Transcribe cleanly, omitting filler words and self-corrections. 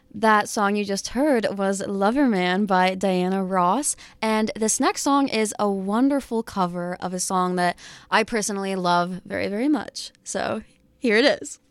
That song you just heard was Loverman by Diana Ross, and this next song is a wonderful cover of a song that I personally love very, very much. So here it is.